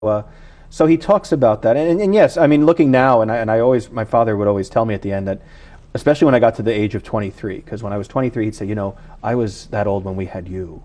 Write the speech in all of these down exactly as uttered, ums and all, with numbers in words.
Uh, so he talks about that, and, and yes, I mean, looking now, and I, and I always, my father would always tell me at the end that, especially when I got to the age of twenty-three, because when I was twenty-three, he'd say, you know, I was that old when we had you.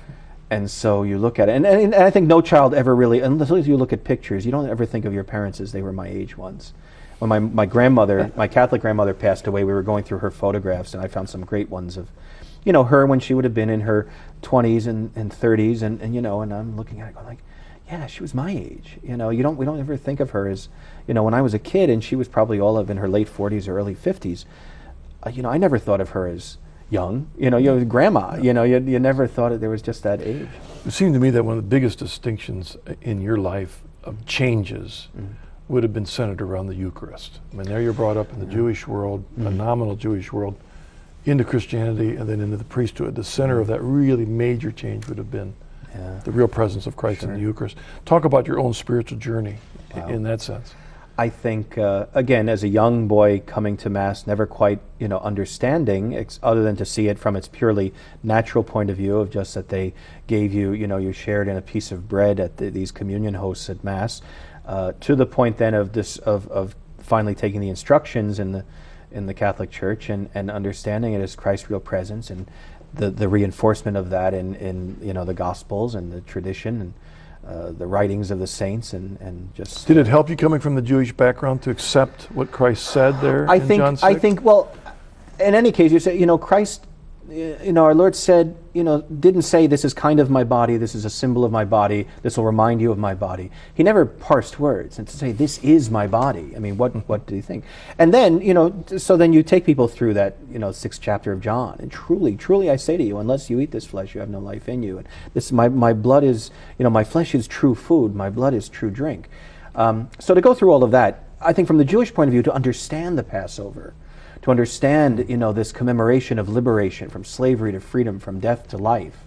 And so you look at it, and, and, and I think no child ever really, unless you look at pictures, you don't ever think of your parents as they were my age once. When my, my grandmother, my Catholic grandmother passed away, we were going through her photographs, and I found some great ones of, you know, her when she would have been in her twenties and, and thirties, and, and, you know, and I'm looking at it going like, yeah, she was my age. You know, you don't, we don't ever think of her as, you know, when I was a kid and she was probably all of in her late forties or early fifties, uh, you know, I never thought of her as young. You know, you grandma, you know, you, you never thought that there was just that age. It seemed to me that one of the biggest distinctions in your life of changes mm. would have been centered around the Eucharist. I mean, there you're brought up in the yeah. Jewish world, mm. a nominal Jewish world, into Christianity and then into the priesthood. The center of that really major change would have been Yeah. the real presence of Christ sure. in the Eucharist. Talk about your own spiritual journey wow. in that sense. I think, uh, again, as a young boy coming to Mass, never quite, you know, understanding, ex- other than to see it from its purely natural point of view of just that they gave you, you know, you shared in a piece of bread at the, these communion hosts at Mass, uh, to the point then of this of, of finally taking the instructions in the in the Catholic Church and, and understanding it as Christ's real presence and the the reinforcement of that in, in you know the Gospels and the tradition and uh, the writings of the saints and, and just. Did it help you coming from the Jewish background to accept what Christ said there I in think John six? I think well, in any case, you say you know Christ, you know our Lord said you know didn't say this is kind of my body, this is a symbol of my body, this will remind you of my body. He never parsed words and to say this is my body. I mean, what what do you think? And then you know so then you take people through that you know sixth chapter of John, and truly, truly I say to you, unless you eat this flesh, you have no life in you. And this my my blood is you know my flesh is true food, my blood is true drink. Um, so to go through all of that, I think from the Jewish point of view, to understand the Passover, to understand, you know, this commemoration of liberation from slavery to freedom, from death to life,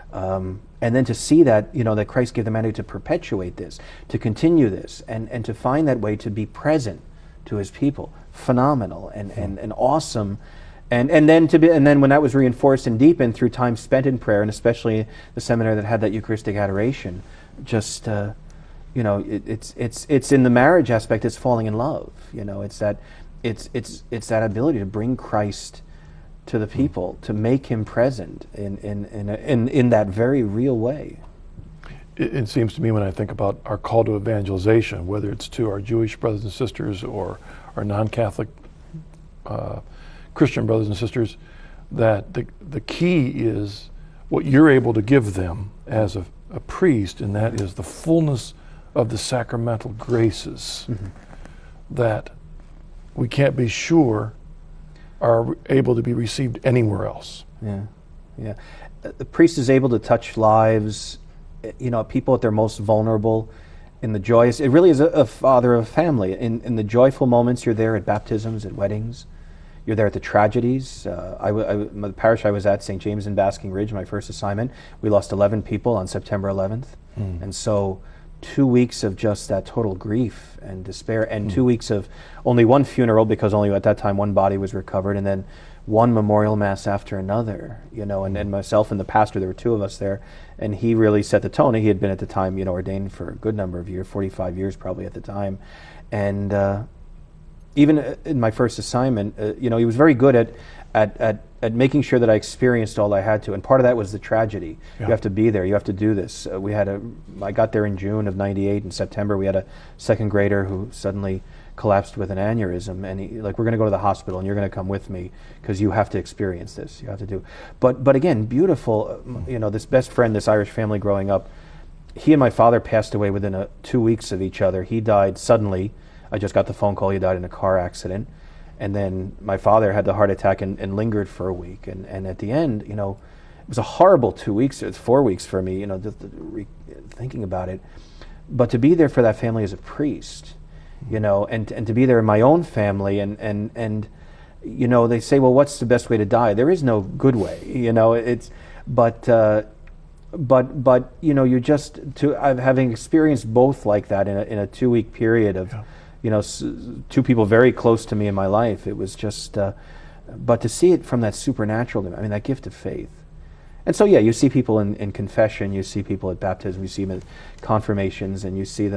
um, and then to see that, you know, that Christ gave the mandate to perpetuate this, to continue this, and, and to find that way to be present to His people, phenomenal and, and, and awesome, and and then to be, and then when that was reinforced and deepened through time spent in prayer, and especially the seminary that had that Eucharistic adoration, just. Uh, you know, it, it's it's it's in the marriage aspect. It's falling in love. You know, it's that. It's it's it's that ability to bring Christ to the people, to make Him present in in in a, in, in that very real way. It, it seems to me when I think about our call to evangelization, whether it's to our Jewish brothers and sisters or our non-Catholic uh, Christian brothers and sisters, that the the key is what you're able to give them as a, a priest, and that is the fullness of the sacramental graces mm-hmm. that we can't be sure are able to be received anywhere else. Yeah, yeah. The priest is able to touch lives, you know, people at their most vulnerable, in the joyous. It really is a, a father of family. In in the joyful moments, you're there at baptisms, at weddings. You're there at the tragedies. Uh, I, w- I w- the parish I was at, Saint James in Basking Ridge, my first assignment, we lost eleven people on September eleventh, mm. and so. Two weeks of just that total grief and despair, and mm. two weeks of only one funeral because only at that time one body was recovered, and then one memorial mass after another. You know, and, and myself and the pastor, there were two of us there, and he really set the tone. He had been at the time, you know, ordained for a good number of years, forty-five years probably at the time, and uh, even in my first assignment, uh, you know, he was very good at at at. at making sure that I experienced all I had to, and part of that was the tragedy. Yeah. You have to be there. You have to do this. Uh, we had a. I got there in June of ninety-eight. In September, we had a second grader who suddenly collapsed with an aneurysm, and he, like, we're going to go to the hospital, and you're going to come with me because you have to experience this. You have to do. But but again, beautiful. Uh, you know, this best friend, this Irish family growing up. He and my father passed away within a, two weeks of each other. He died suddenly. I just got the phone call. He died in a car accident. And then my father had the heart attack and, and lingered for a week. And, and at the end, you know, it was a horrible two weeks, it's four weeks for me, you know, just re- thinking about it. But to be there for that family as a priest, you know, and and to be there in my own family, and, and, and you know, they say, well, what's the best way to die? There is no good way, you know, it's, but, uh, but, but you know, you just, to I've, having experienced both like that in a, in a two-week period of, yeah. you know, s- two people very close to me in my life. It was just, uh, but to see it from that supernatural, I mean, that gift of faith. And so, yeah, you see people in, in confession, you see people at baptism, you see them at confirmations, and you see them